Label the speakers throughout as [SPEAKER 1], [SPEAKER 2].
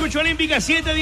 [SPEAKER 1] escucho Olímpica,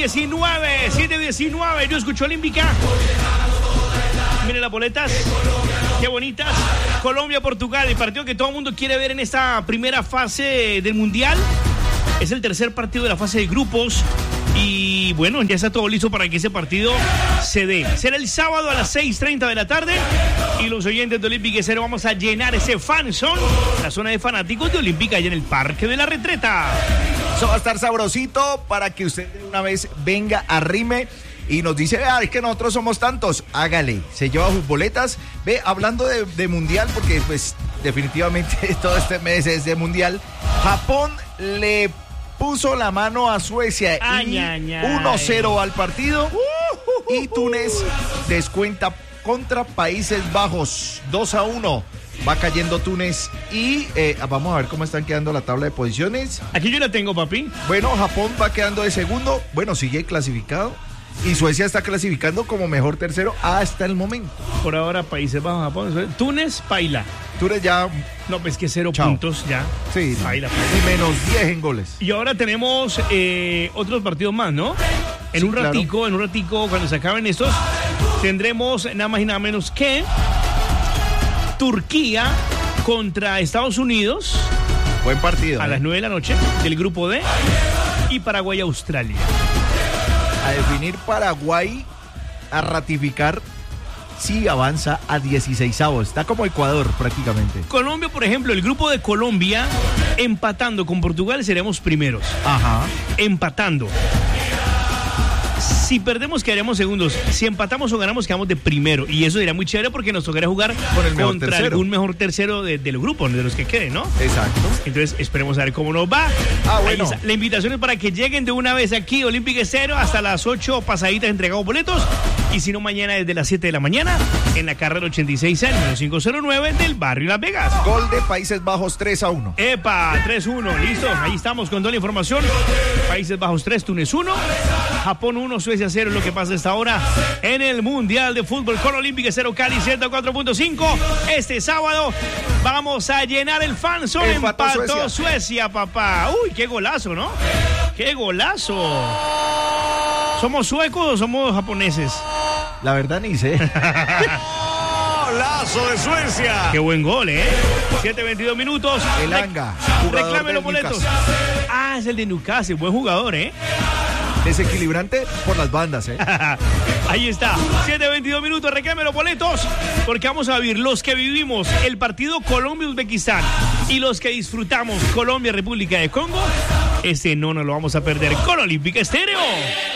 [SPEAKER 1] 7:19. Yo escucho Olímpica. Miren las boletas, qué bonitas. Colombia-Portugal, el partido que todo el mundo quiere ver en esta primera fase del Mundial. Es el tercer partido de la fase de grupos. Y bueno, ya está todo listo para que ese partido se dé. Será el sábado a las 6:30 de la tarde. Y los oyentes de Olímpica Estéreo vamos a llenar ese fanzone, la zona de fanáticos de Olímpica, allá en el Parque de la Retreta.
[SPEAKER 2] Eso va a estar sabrosito para que usted de una vez venga, arrime y nos dice, es que nosotros somos tantos. Hágale, se lleva sus boletas. Ve, hablando de Mundial, porque pues definitivamente todo este mes es de Mundial. Japón le puso la mano a Suecia y 1-0 al partido. Y Túnez descuenta contra Países Bajos, 2-1. Va cayendo Túnez y vamos a ver cómo están quedando la tabla de posiciones.
[SPEAKER 1] Aquí yo la tengo, papi.
[SPEAKER 2] Bueno, Japón va quedando de segundo. Bueno, sigue clasificado. Y Suecia está clasificando como mejor tercero hasta el momento.
[SPEAKER 1] Por ahora, Países Bajos, Japón. Túnez, paila.
[SPEAKER 2] Túnez ya...
[SPEAKER 1] No, pues que 0 puntos ya.
[SPEAKER 2] Sí.
[SPEAKER 1] Paila.
[SPEAKER 2] Y menos 10 en goles.
[SPEAKER 1] Y ahora tenemos otros partidos más, ¿no? En un ratico, cuando se acaben estos, tendremos nada más y nada menos que Turquía contra Estados Unidos.
[SPEAKER 2] Buen partido.
[SPEAKER 1] A las 9 de la noche del grupo D. Y Paraguay-Australia.
[SPEAKER 2] A definir Paraguay, a ratificar si avanza a 16avos. Está como Ecuador prácticamente.
[SPEAKER 1] Colombia, por ejemplo, el grupo de Colombia, empatando con Portugal, seremos primeros.
[SPEAKER 2] Ajá.
[SPEAKER 1] Empatando. Si perdemos, quedaremos segundos. Si empatamos o ganamos, quedamos de primero. Y eso sería muy chévere porque nos tocaría jugar contra algún mejor tercero del grupo, de los que queden, ¿no?
[SPEAKER 2] Exacto.
[SPEAKER 1] Entonces, esperemos a ver cómo nos va.
[SPEAKER 2] Bueno.
[SPEAKER 1] La invitación es para que lleguen de una vez aquí, Olímpica Estéreo, hasta las 8 pasaditas entregamos boletos. Y si no, mañana desde las 7 de la mañana, en la carrera 86 número 509 del barrio Las Vegas.
[SPEAKER 2] Gol de Países Bajos, 3-1.
[SPEAKER 1] ¡Epa! 3-1, listo. Ahí estamos con toda la información. Países Bajos 3, Túnez 1. Japón 1, Suecia 0, lo que pasa hasta ahora en el Mundial de Fútbol con Olímpica Estéreo Cali 104.5. Este sábado vamos a llenar el fanzone. Empató Suecia, papá. Uy, qué golazo, ¿no? ¡Qué golazo! ¿Somos suecos o somos japoneses?
[SPEAKER 2] La verdad ni sé.
[SPEAKER 3] ¡Golazo de Suecia!
[SPEAKER 1] ¡Qué buen gol, 7:22 minutos.
[SPEAKER 2] El Anga.
[SPEAKER 1] Reclame los boletos. Ah, es el de Newcastle. Buen jugador,
[SPEAKER 2] Desequilibrante por las bandas,
[SPEAKER 1] Ahí está, 7:22 minutos, reclame los boletos, porque vamos a vivir los que vivimos el partido Colombia-Uzbekistán y los que disfrutamos Colombia-República de Congo. Ese no nos lo vamos a perder con Olímpica Estéreo.